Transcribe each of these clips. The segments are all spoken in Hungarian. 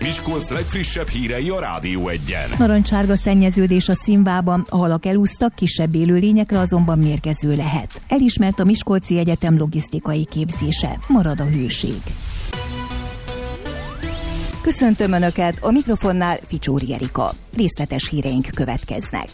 Miskolc legfrissebb hírei a Rádió Egyen. Narancsárga szennyeződés a Színvában, a halak elúsztak, kisebb élőlényekre azonban mérgező lehet. Elismert a Miskolci Egyetem logisztikai képzése. Marad a hőség. Köszöntöm Önöket, a mikrofonnál Ficsóri Erika. Részletes híreink következnek.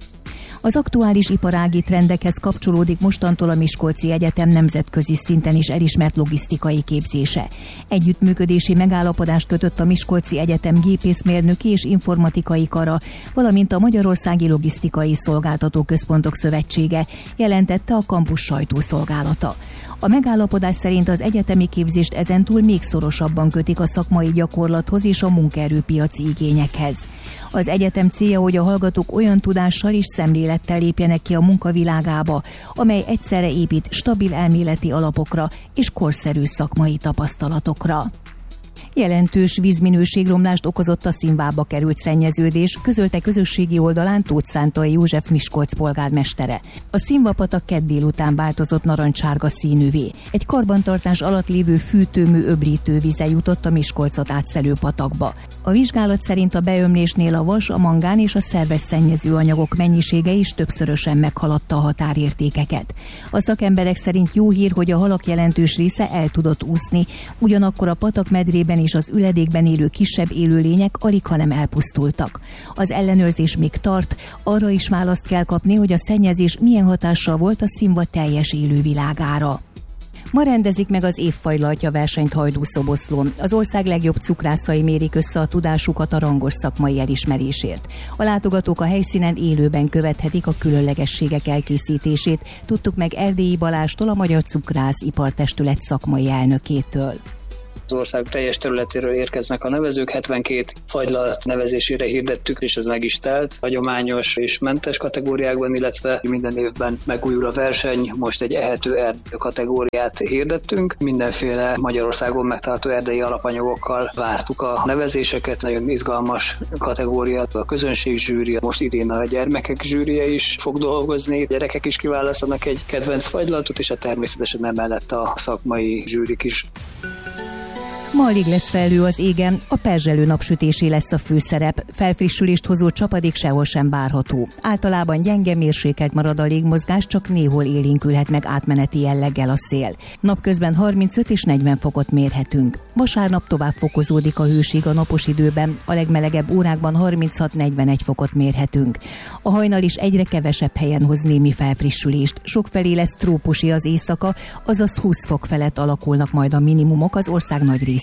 Az aktuális iparági trendekhez kapcsolódik mostantól a Miskolci Egyetem nemzetközi szinten is elismert logisztikai képzése. Együttműködési megállapodást kötött a Miskolci Egyetem Gépészmérnöki és Informatikai Kara, valamint a Magyarországi Logisztikai Szolgáltató Központok Szövetsége, jelentette a Campus sajtószolgálata. A megállapodás szerint az egyetemi képzést ezentúl még szorosabban kötik a szakmai gyakorlathoz és a munkaerőpiaci igényekhez. Az egyetem célja, hogy a hallgatók olyan tudással és szemlélettel lépjenek ki a munkavilágába, amely egyszerre épít stabil elméleti alapokra és korszerű szakmai tapasztalatokra. Jelentős vízminőségromlást okozott a Színvába került szennyeződés, közölte közösségi oldalán Tóth Szántai József Miskolc polgármestere. A Színvapatak kedd délután változott narancsárga színűvé. Egy karbantartás alatt lévő fűtőmű öblítő vize jutott a Miskolcot átszelő patakba. A vizsgálat szerint a beömlésnél a vas, a mangán és a szerves szennyező anyagok mennyisége is többszörösen meghaladta a határértékeket. A szakemberek szerint jó hír, hogy a halak jelentős része el tudott úszni, ugyanakkor a patak medrében és az üledékben élő kisebb élőlények alighanem elpusztultak. Az ellenőrzés még tart, arra is választ kell kapni, hogy a szennyezés milyen hatással volt a Színva teljes élővilágára. Ma rendezik meg az évfajlaltja versenyt Hajdúszoboszlón. Az ország legjobb cukrászai mérik össze a tudásukat a rangos szakmai elismerésért. A látogatók a helyszínen élőben követhetik a különlegességek elkészítését, tudtuk meg Erdélyi Balástól, a Magyar Cukrász Ipartestület szakmai elnökétől. Az ország teljes területéről érkeznek a nevezők, 72 fagylalt nevezésére hirdettük, és ez meg is telt. Hagyományos és mentes kategóriákban, illetve minden évben megújul a verseny. Most egy ehető erdő kategóriát hirdettünk. Mindenféle Magyarországon megtalálható erdei alapanyagokkal vártuk a nevezéseket. Nagyon izgalmas kategória, a közönség zsűria, most idén a gyermekek zsűria is fog dolgozni. A gyerekek is kiválasztanak egy kedvenc fagylaltot, és természetesen emellett a szakmai zsűrik is. Ma alig lesz felhő az égen, a perzselő napsütésé lesz a főszerep, felfrissülést hozó csapadék sehol sem várható. Általában gyenge mérsékelt marad a légmozgás, csak néhol élénkülhet meg átmeneti jelleggel a szél. Napközben 35 és 40 fokot mérhetünk. Vasárnap tovább fokozódik a hőség a napos időben, a legmelegebb órákban 36-41 fokot mérhetünk. A hajnal is egyre kevesebb helyen hoz némi felfrissülést, sokfelé lesz trópusi az éjszaka, azaz 20 fok felett alakulnak majd a minimumok az ország nagy részén.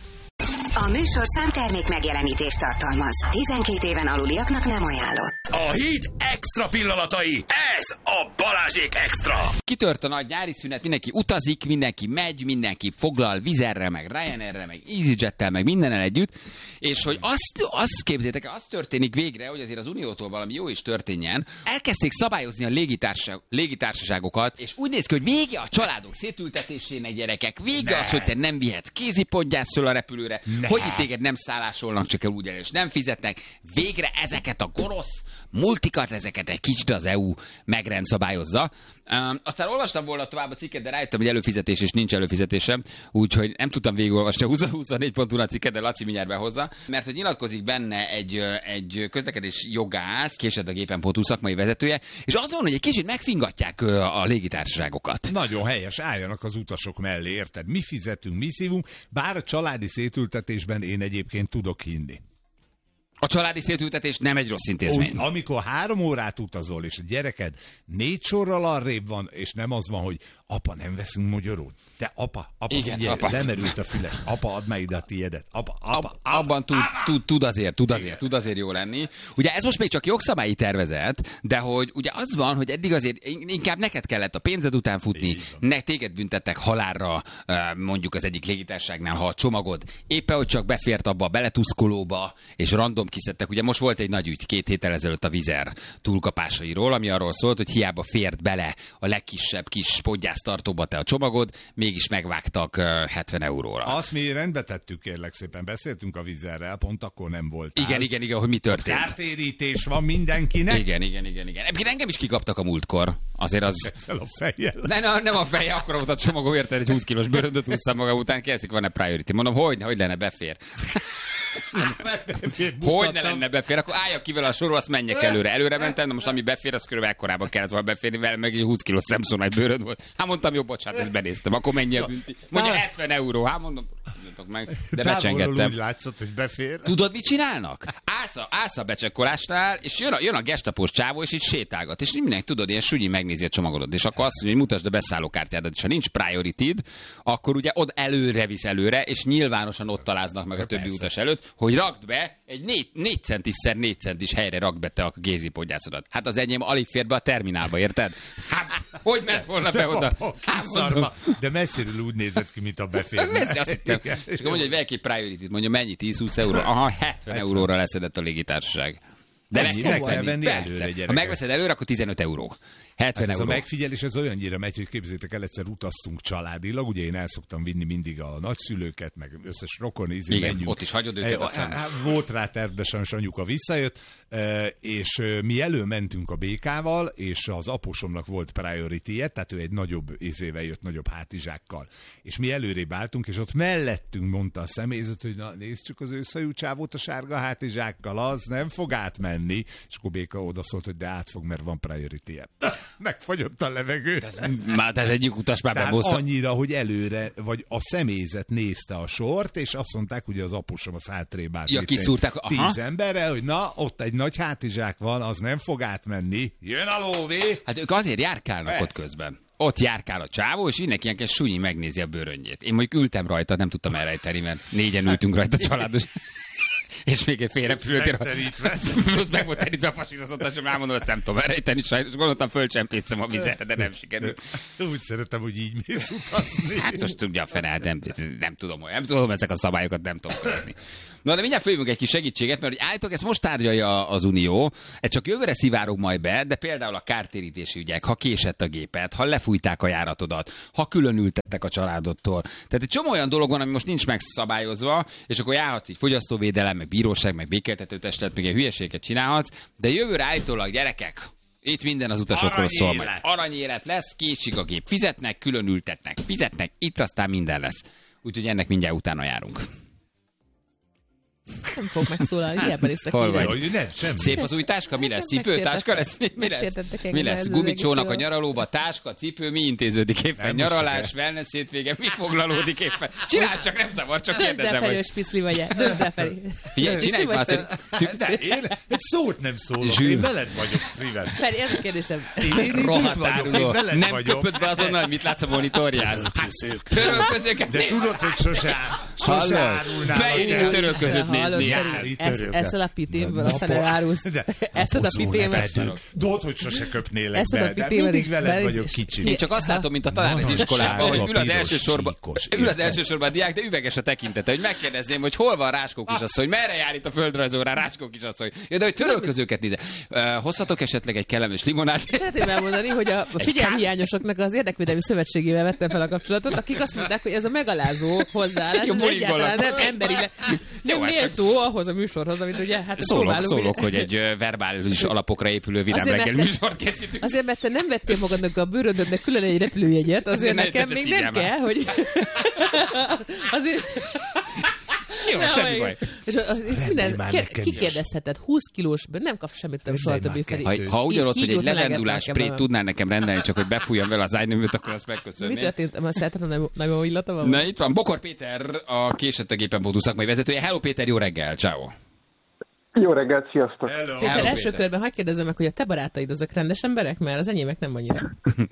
A műsorszám termék megjelenítést tartalmaz. 12 éven aluliaknak nem ajánlott. A hét extra pillanatai, ez a Balázsék Extra. Kitört a nagy nyári szünet, mindenki utazik, mindenki megy, mindenki foglal Wizzairre, meg Ryanairre, meg EasyJettel, meg mindennel együtt, és hogy azt képzeljétek el, az történik végre, hogy azért az Uniótól valami jó is történjen. Elkezdték szabályozni a légitársaságokat, és úgy néz ki, hogy vége a családok szétültetésének, gyerekek, vége az, hogy te nem vihetsz kézipodgyászról a repülőre, hogy itt téged nem szállásolnak, csak el úgy el, és nem fizetnek. Végre ezeket a gonosz multikat, ezeket egy kicsit az EU megrendszabályozza. Aztán olvastam volna tovább a cikket, de rájöttem, hogy előfizetés és nincs előfizetésem, úgyhogy nem tudtam végigolvasni a 24.hu cikket, de Laci mindjárt behozza, mert hogy nyilatkozik benne egy közlekedés jogász, később a gépen.hu szakmai vezetője, és azon, hogy egy kicsit megfingatják a légitársaságokat. Nagyon helyes, álljanak az utasok mellé, érted? Mi fizetünk, mi szívunk, bár a családi szétültetésben én egyébként tudok hinni. A családi szétültetés nem egy rossz intézmény. Amikor 3 órát utazol, és a gyereked 4 sorral arrébb van, és nem az van, hogy apa, nem veszünk magyarót. Te apa, igen, figyelj, apa. Lemerült a füles. Apa, add meg ide a tiédet. Apa. Abban tud azért jó lenni. Ugye ez most még csak jogszabályi tervezet, de hogy ugye az van, hogy eddig azért inkább neked kellett a pénzed után futni, téged büntettek halálra, mondjuk az egyik légitársaságnál, ha a csomagod éppen, hogy csak befért abba a beletuszkolóba, és random kiszedtek. Ugye most volt egy nagy ügy 2 héttel ezelőtt a Wizzair túlkapásairól, ami arról szólt, hogy hiába fért bele a legkisebb kis podgyásztartóba te a csomagod, mégis megvágtak 70 euróra. Azt mi rendbe tettük, kérlek szépen, beszéltünk a Wizzairrel, pont akkor nem volt. Igen, hogy mi történt. Kártérítés van mindenkinek. Igen. Egyébként engem is kikaptak a múltkor. Azért az... Ezzel a fejjel. Nem a fejjel, akkor volt a csomagom, érted, egy 20 kilós bőröndöt húztam magam után, kérdezik, van-e priority. Mondom, hogy lenne, befér. Hogy ne lenne befér, akkor álljak ki vele a sorról, azt menjek előre. Előre mentem, de most ami befér, az körülbelül ekkorában kellett volna beférni vele, meg egy 20 kilós szemszónály bőröd volt. Hát mondtam, jó, bocsánat, ezt benéztem, akkor mennyi a bünti? Mondja 70 euró, hát mondom, meg, de becsengettem. Úgy látszott, hogy befér. Tudod, mit csinálnak? Állsz a becsekkolásnál, és jön a gestapós csávó, és így sétálgat. És mindenki tudod, ilyen sunyi megnézi a csomagodat. És akkor azt mondja, hogy mutasd a beszállókártyádat. És ha nincs priority-d, akkor ugye ott előre visz előre, és nyilvánosan ott találkoznak meg a többi utas előtt, hogy rakd be egy 4 centis 4 centis helyre rakd be te a gézipodgyászodat. Hát az enyém alig fér be a terminálba, érted? Hát, hogy ment volna be oda? Hát, de messziről úgy nézett ki, mint a befér. Azt hittem. És akkor mondja, hogy vegyek egy priority-t, mondja, mennyi? 10-20 euró? Aha, 70 euróra leszedett a légitársaság. De meg kell venni előre, gyerekek. Ha megveszed előre, akkor 15 euró. 70 hát ez euró. a megfigyelés, ez olyannyira megy, hogy képzeljétek el, egyszer utaztunk családilag, ugye én el szoktam vinni mindig a nagyszülőket, meg összes rokon, igen, ott is hagyod őket, volt rá terv, de sajnos anyuka visszajött, és mi előmentünk a békával, és az aposomnak volt priority-je, tehát ő egy nagyobb izével jött, nagyobb hátizsákkal. És mi előrébb álltunk, és ott mellettünk mondta a személyzet, hogy na, nézd csak az őszajú csávót a sárga hátizsákkal, az nem fog átmenni. És akkor Béka odaszólt, hogy de át fog, mert van priority-je. Megfagyott a levegő. Már ez egyik utas már bebossza. Annyira, hogy előre, vagy a személyzet nézte a sort, és azt mondták, hogy az apusom az hátrébb állt. Ja, kiszúrták. 10 emberrel, hogy na, ott egy nagy hátizsák van, az nem fog átmenni. Jön a lóvé! Hát ők azért járkálnak ott közben. Ott járkál a csávó, és mindenki ilyen sunyi megnézi a bőröngyét. Én mondjuk ültem rajta, nem tudtam elrejteni, mert 4-en ültünk rajta családos. És még egy félrepülőtér. Plusz meg volt terítve a pasírozottásom, rámondom, ezt nem tudom elrejteni, sajnos gondoltam, fölcsempészem a vizet, de nem sikerült. Úgy szeretem, hogy így mész utazni. Hát most tudja a fene, nem tudom, ezek a szabályokat nem tudom követni. Na, de mindjárt följövünk egy kis segítséget, mert hogy állítólag ezt most tárgyalja az Unió, ez csak jövőre szivárog majd be, de például a kártérítési ügyek, ha késett a gépet, ha lefújták a járatodat, ha különültettek a családodtól. Tehát egy csomó olyan dolog van, ami most nincs megszabályozva, és akkor járhatsz így fogyasztóvédelem, meg bíróság, meg békéltetőtestület, meg egy hülyeséget csinálhatsz, de jövőre állítólag, gyerekek, itt minden az utasokról szól majd. Aranyélet lesz, késik a gép, fizetnek, különültetnek, fizetnek, itt aztán minden lesz. Úgyhogy ennek mindjárt utána járunk. Nem fog megszólalni, hiába néztek ide. Szép az új táska? Mi lesz? Cipőtáska lesz? Mi lesz? Mi lesz? Gumicsónak a nyaralóba, táska, cipő, mi intéződik éppen? Nyaralás, wellness hétvége, mi foglalódik éppen? Csinálj csak, nem zavar, csak kérdezem. Dönts elfelé, spicli vagy -e. Dönts elfelé. Figyelj, csinálj már azt, hogy... Én egy szót nem szólok, én veled vagyok szívem. Feri, ez a kérdésem. Rohadt áruló. Nem köpöd be azonnal, hogy mit látsz a monitorján. Törölközőket. De tudod, hogy sose árulnál. Beírni törölközőt nézni. Eszel a pitémből, aztán elárulsz. Eszed a pitémből. Tudod, hogy sose köpnélek be, de mindig veled vagyok kicsi. Én csak azt látom, mint a tanári iskolában, hogy ül az első sorban a diák, de üveges a tekintete, hogy megkérdezném, hogy hol van Ráskó kisasszony, merre jár itt a földrajzórán Ráskó kisasszony. Ja, de hogy törölközőket nézze. Hozhatok esetleg egy kellemes limonát? Szeretném elmondani, hogy a figyelmhiányosoknak az Érdekvédelmi Szövetségével vettem fel a kapcsolatot, akik azt mondták, hogy ez a megalázó hozzáállás, ez egyáltalán nem emberi, nem méltó ahhoz a műsorhoz, amit ugye hát szólok, hogy egy verbális alapokra épülő vidám reggel műsort készítünk. Azért, mert te nem vettél magadnak a bőrödödnek külön egy repülőjegyet, azért nekem még nem kell, hogy... Azért... Jó, semmi baj. És kikérdezheted, 20 kilós, nem kap semmit a soha többi felé. Ha ugyanott, hogy egy levendulás sprayt tudnál nekem rendelni, csak hogy befújjam vele az ágynövőt, akkor azt megköszönném. Mi történt? Már szeretem, nagyon illata van? Na itt van, Bokor Péter, a Késettegépen Bódú szakmai vezetője. Hello Péter, jó reggel, ciao. Jó reggelt, sziasztok! Hello. Péter, első körben hadd kérdezzem meg, hogy a te barátaid azok rendes emberek, mert az enyémek nem annyira.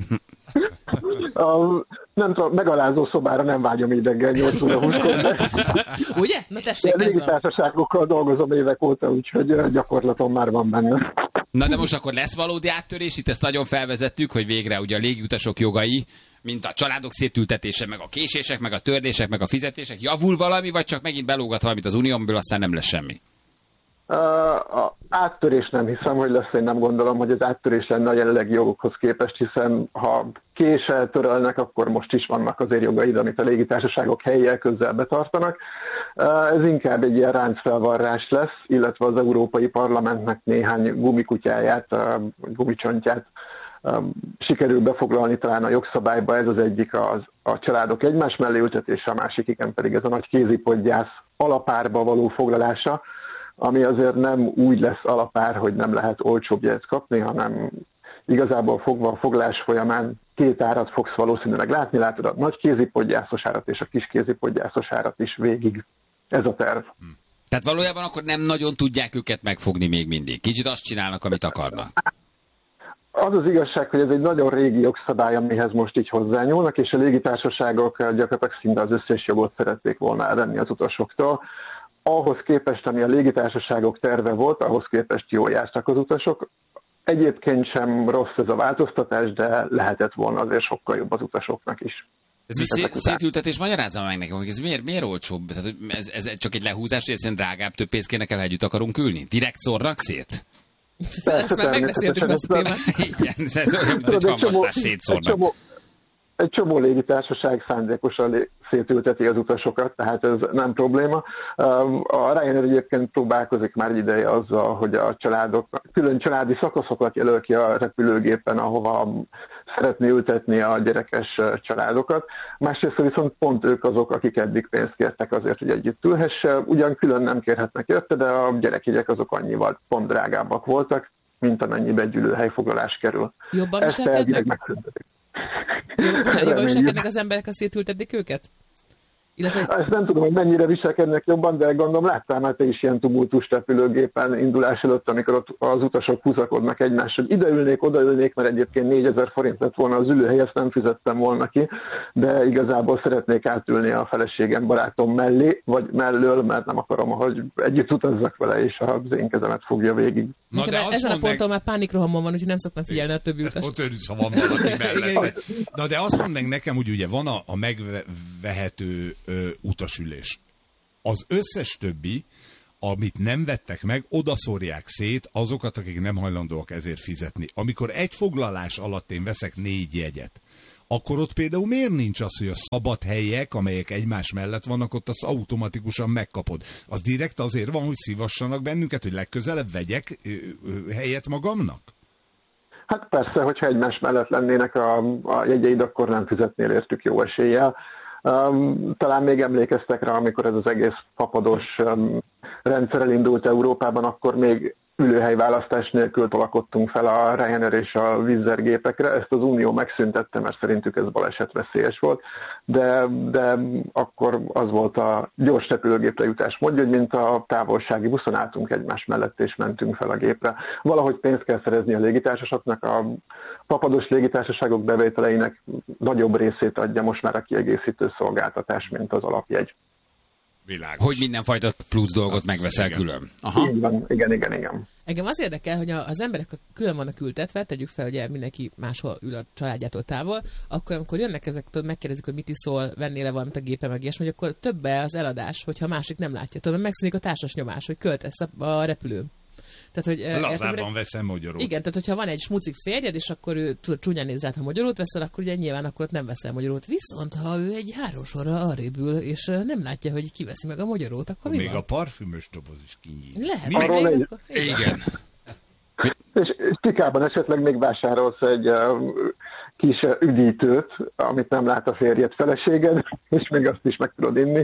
Nem tudom, megalázó szobára nem vágyom így reggel 8 óra 20-kor, de... Ugye? Na tessék, légitársaságokkal dolgozom évek óta, úgyhogy gyakorlatom már van benne. Na de most akkor lesz valódi áttörés, itt ezt nagyon felvezettük, hogy végre ugye a légiutasok jogai, mint a családok szétültetése, meg a késések, meg a törlések, meg a fizetések, javul valami, vagy csak megint belógat valamit az Uniónból, aztán nem lesz semmi? A áttörés nem hiszem, hogy lesz, én nem gondolom, hogy az áttörés lenne a jelenlegi jogokhoz képest, hiszen ha késsel törölnek, akkor most is vannak azért jogaid, amit a légitársaságok helyiel közel betartanak. Ez inkább egy ilyen ráncfelvarrás lesz, illetve az Európai Parlamentnek néhány gumikutyáját, gumicsontját sikerül befoglalni talán a jogszabályba. Ez az egyik a családok egymás mellé ültetése, a másik igen pedig ez a nagy kézipodgyász alapárba való foglalása, ami azért nem úgy lesz alapár, hogy nem lehet olcsóbb jegyet kapni, hanem igazából fogva a foglalás folyamán 2 árat fogsz valószínűleg látni, látod a nagy kézipodgyászos árat és a kis kézipodgyászos árat is végig. Ez a terv. Tehát valójában akkor nem nagyon tudják őket megfogni még mindig. Kicsit azt csinálnak, amit akarnak. Az az igazság, hogy ez egy nagyon régi jogszabály, amihez most így hozzányúlnak, és a légitársaságok gyakorlatilag szinte az összes jogot szerették volna elvenni az utasoktól. Ahhoz képest, ami a légitársaságok terve volt, ahhoz képest jól jártak az utasok. Egyébként sem rossz ez a változtatás, de lehetett volna azért sokkal jobb az utasoknak is. Ez egy szétültetés, magyarázza meg nekem, hogy ez miért olcsóbb? Tehát, ez csak egy lehúzás, hogy egyszerűen drágább, több pénzt kéne kell, ha együtt akarunk ülni? Direkt szórnak szét? Ezt már megbeszéltük azt a témát. Igen, ez olyan, mint egy hamvasztás szétszórnak. Egy csomó légitársaság szándékosan szétülteti az utasokat, tehát ez nem probléma. A Ryanair egyébként próbálkozik már egy ideje azzal, hogy a családok külön családi szakaszokat jelöl ki a repülőgépen, ahova szeretné ültetni a gyerekes családokat. Másrészt viszont pont ők azok, akik eddig pénzt kértek azért, hogy együtt ülhesse. Ugyan külön nem kérhetnek érte, de a gyerekjegyek azok annyival pont drágábbak voltak, mint amennyibe egy ülőhelyfoglalás kerül. Jobban viselkednek? Jobban viselkednek az emberek, ha szétültetik őket? Ezt nem tudom, hogy mennyire viselkednek jobban, de gondolom láttál már te is ilyen tumultus repülőgépen indulás előtt, amikor ott az utasok húzakodnak egymással, hogy ideülnék, odaülnék, mert egyébként 4000 forint lett volna az ülőhely, ezt nem fizettem volna ki, de igazából szeretnék átülni a feleségem, barátom mellé, vagy mellől, mert nem akarom, hogy együtt utazzak vele, és az én kezemet fogja végig. Na, de ezen a ponton már pánikrohamon van, úgyhogy nem szoktam figyelni a többi utast. Ott örülsz, ha van valaki mellett. Na de azt mondd meg nekem, hogy ugye van a megvehető utasülés. Az összes többi, amit nem vettek meg, odaszórják szét azokat, akik nem hajlandóak ezért fizetni. Amikor egy foglalás alatt én veszek 4 jegyet, akkor ott például miért nincs az, hogy a szabad helyek, amelyek egymás mellett vannak, ott azt automatikusan megkapod? Az direkt azért van, hogy szívassanak bennünket, hogy legközelebb vegyek helyet magamnak? Hát persze, hogyha egymás mellett lennének a jegyeid, akkor nem fizetnél értük jó eséllyel. Talán még emlékeztek rá, amikor ez az egész papados rendszer elindult Európában, akkor még ülőhelyválasztás nélkül tolakodtunk fel a Ryanair és a Wizz Air gépekre. Ezt az Unió megszüntette, mert szerintük ez balesetveszélyes volt, de akkor az volt a gyors repülőgépre jutás módja, hogy mint a távolsági buszon álltunk egymás mellett és mentünk fel a gépre. Valahogy pénzt kell szerezni a légitársaságoknak, a papados légitársaságok bevételeinek nagyobb részét adja most már a kiegészítő szolgáltatás, mint az alapjegy. Világos. Hogy mindenfajta plusz dolgot megveszel igen. Külön. Aha. Igen. Engem az érdekel, hogy az emberek külön vannak ültetve, tegyük fel, hogy mindenki máshol ül a családjától távol, akkor amikor jönnek ezek, tudod, megkérdezik, hogy mit iszol, vennél-e valamit a gépe, meg ilyesmi, hogy akkor többe az eladás, hogyha a másik nem látja. Tudod, megszűnik a társas nyomás, hogy költesz a repülőn. Tehát, hogy lazában veszem magyarót. Igen, tehát hogyha van egy smucik férjed, és akkor ő csúnyán nézett, ha magyarót veszel, akkor ugye nyilván akkor ott nem veszel magyarót. Viszont ha ő egy 3 sorra arrébb ül, és nem látja, hogy kiveszi meg a magyarót, akkor mi még van? a parfümös doboz is kinyíl. Lehet. Igen. És Tikában esetleg még vásárolsz egy kis üdítőt, amit nem lát a férjed, feleséged, és még azt is meg tudod inni.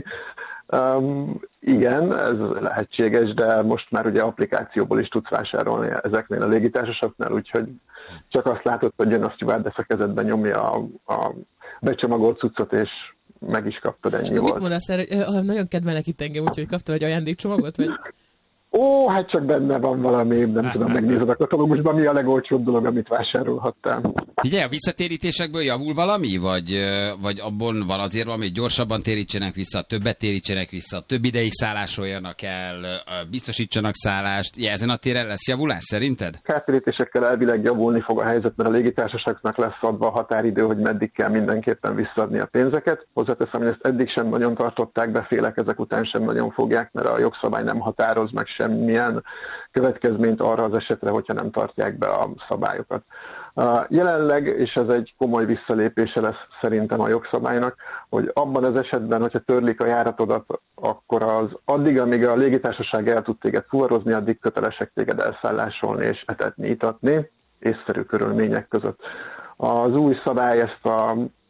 Igen, ez lehetséges, de most már ugye applikációból is tudsz vásárolni ezeknél a légitársaságoknál, úgyhogy csak azt látod, hogy jön a stewardess a kezedben, nyomja a becsomagolt cuccot, és meg is kaptad, ennyi és volt. Mit mondasz erre, hogy nagyon kedvelnek itt engem, úgyhogy kaptam egy ajándékcsomagot? Vagy? Ó, hát csak benne van valami, nem tudom, megnézed a katalógusban, mi a legolcsóbb dolog, amit vásárolhattál. Ugye, a visszatérítésekből javul valami? Vagy abban van azért valami, hogy gyorsabban térítsenek vissza, többet térítsenek vissza, több ideig szállásoljanak el, biztosítsanak szállást? Ja, ezen a téren lesz javulás szerinted? Kártérítésekkel elvileg javulni fog a helyzet, mert a légitársaságoknak lesz adva a határidő, hogy meddig kell mindenképpen visszaadni a pénzeket. Hozzáteszem, hogy ezt eddig sem nagyon tartották be, félek ezek után sem nagyon fogják, mert a jogszabály nem határoz meg semmilyen következményt arra az esetre, hogyha nem tartják be a szabályokat. Jelenleg, és ez egy komoly visszalépése lesz szerintem a jogszabálynak, hogy abban az esetben, hogyha törlik a járatodat, akkor az addig, amíg a légitársaság el tud téged fuvarozni, addig kötelesek téged elszállásolni és etetni, itatni, észszerű körülmények között. Az új szabály ezt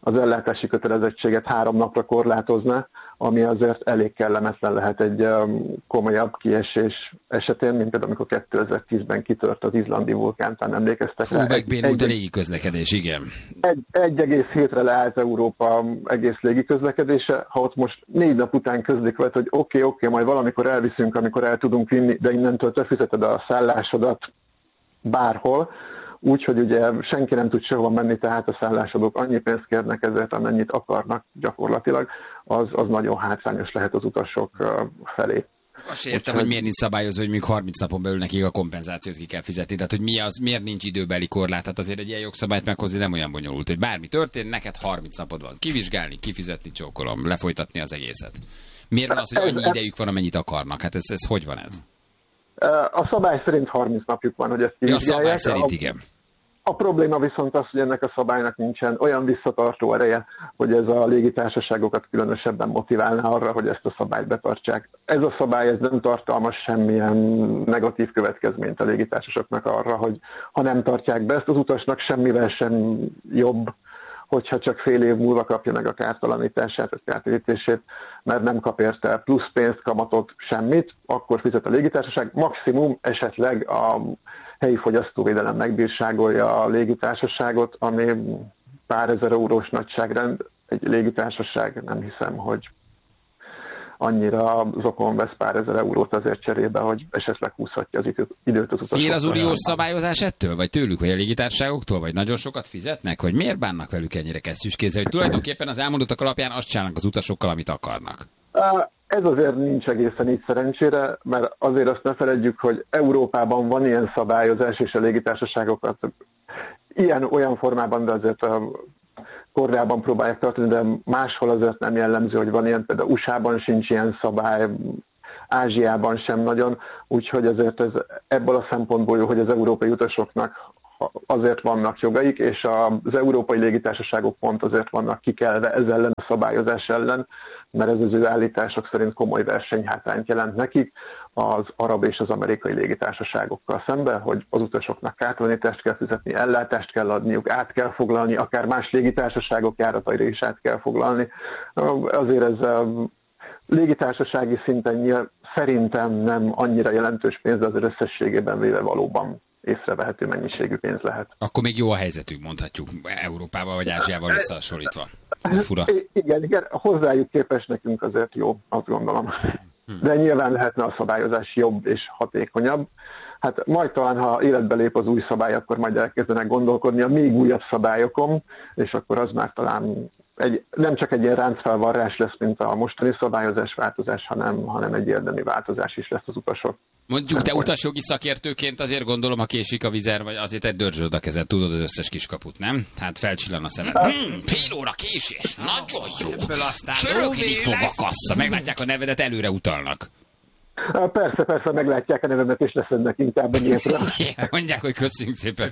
az ellátási kötelezettséget 3 napra korlátozna, ami azért elég kellemetlen lehet egy komolyabb kiesés esetén, mint például amikor 2010-ben kitört az izlandi vulkán, talán emlékeztek rá. Megbénult a légiközlekedés, igen. 1,7-re leállt Európa egész légiközlekedése, ha ott most 4 nap után közlik veled, hogy oké, majd valamikor elviszünk, amikor el tudunk vinni, de innentől te fizeted a szállásodat bárhol, úgyhogy ugye senki nem tud sehova menni, tehát a szállásadók annyi pénzt kérnek ezért, amennyit akarnak gyakorlatilag, az nagyon hátrányos lehet az utasok felé. Azt értem, hogy miért nincs szabályozva, hogy még 30 napon belül nekik a kompenzációt ki kell fizetni. Tehát, hogy miért nincs időbeli korlát. Tehát azért egy ilyen jogszabályt meghozni nem olyan bonyolult, hogy bármi történt, neked 30 napod van kivizsgálni, kifizetni, csókolom, lefolytatni az egészet. Miért van az, hogy annyi idejük van, amennyit akarnak? Hát ez hogy van ez? A szabály szerint 30 napjuk van, hogy ezt kivizsgálják. A szabály szerint igen. A probléma viszont az, hogy ennek a szabálynak nincsen olyan visszatartó ereje, hogy ez a légitársaságokat különösebben motiválna arra, hogy ezt a szabályt betartsák. Ez a szabály ez nem tartalmaz semmilyen negatív következményt a légitársaságoknak arra, hogy ha nem tartják be ezt az utasnak, semmivel sem jobb, hogyha csak fél év múlva kapja meg a kártalanítását, vagy kártérítését, mert nem kap érte plusz pénzt, kamatot, semmit, akkor fizet a légitársaság. Maximum esetleg a helyi fogyasztóvédelem megbírságolja a légitársaságot, ami pár ezer eurós nagyságrend. Egy légitársaság nem hiszem, hogy annyira zokon vesz pár ezer eurót azért cserébe, hogy esetleg húzhatja az időt az utasokra. Ér az uniós szabályozás ettől? Vagy tőlük, vagy a légitársaságoktól? Vagy nagyon sokat fizetnek? Hogy miért bánnak velük ennyire kesztyűskézzel? Hogy tulajdonképpen az elmondottak alapján azt csinálnak az utasokkal, amit akarnak? Ez azért nincs egészen így szerencsére, mert azért azt ne feledjük, hogy Európában van ilyen szabályozás, és a légitársaságokat olyan formában, de azért Koreában próbálják tartani, de máshol azért nem jellemző, hogy van ilyen, például USA-ban sincs ilyen szabály, Ázsiában sem nagyon, úgyhogy azért ez ebből a szempontból jó, hogy az európai utasoknak azért vannak jogaik, és az európai légitársaságok pont azért vannak kikelve ez ellen a szabályozás ellen, mert ez az ő állítások szerint komoly versenyhátrányt jelent nekik az arab és az amerikai légitársaságokkal szemben, hogy az utasoknak kártalanítást kell fizetni, ellátást kell adniuk, át kell foglalni, akár más légitársaságok járataira is át kell foglalni. Azért ez légitársasági szinten szerintem nem annyira jelentős pénz, de az összességében véve valóban észrevehető mennyiségű pénz lehet. Akkor még jó a helyzetük, mondhatjuk, Európával vagy Ázsiával összehasonlítva. Fura. Igen, hozzájuk képest nekünk azért jó, azt gondolom. De nyilván lehetne a szabályozás jobb és hatékonyabb. Hát majd talán, ha életbe lép az új szabály, akkor majd elkezdenek gondolkodni a még újabb szabályokon, és akkor az már talán nem csak egy ilyen ráncfelvarrás lesz, mint a mostani szabályozás változás, hanem egy érdemi változás is lesz az utasok. Mondjuk, te utasjogi szakértőként azért gondolom, ha késik a vizer, vagy azért egy dörzsöd a kezed, tudod az összes kiskaput, nem? Hát felcsillan a szemed. Fél óra késés, nagyon jó. Csörögni fog a kassa, meglátják a nevedet, előre utalnak. Persze, meglátják a nevemet, és leszednek inkább a nyilvra. Mondják, hogy köszönjük szépen.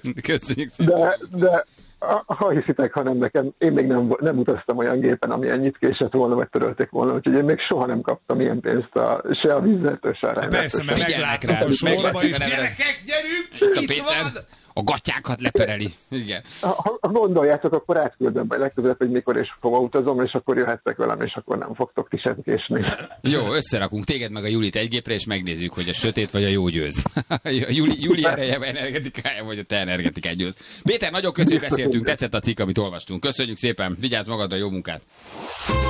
De ha hiszitek, ha nem nekem, én még nem utaztam olyan gépen, ami ennyit késett volna, vagy törölték volna, úgyhogy én még soha nem kaptam ilyen pénzt se a vízzeltől, se a rendetől. Persze, mert meglátnak rá, sorba is, gyerekek, gyerünk, itt van! A gatyákat lepereli. Igen. Ha gondoljátok, akkor átküldöm majd legközelebb, hogy mikor és hova utazom, és akkor jöhettek velem, és akkor nem fogtok ti sem késni. Jó, összerakunk téged meg a Julit egy gépre, és megnézzük, hogy a sötét vagy a jó győz. Juli ereje, energetikája, vagy a te energetikát győz. Péter, nagyon köszönjük, beszéltünk, tetszett a cikk, amit olvastunk. Köszönjük szépen, vigyázz magadra, jó munkát!